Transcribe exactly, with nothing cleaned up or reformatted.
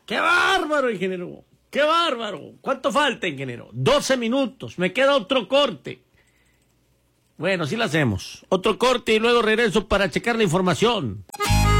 ¡Qué bárbaro, ingeniero! ¡Qué bárbaro! ¿Cuánto falta, ingeniero? doce minutos. Me queda otro corte. Bueno, sí lo hacemos. Otro corte y luego regreso para checar la información.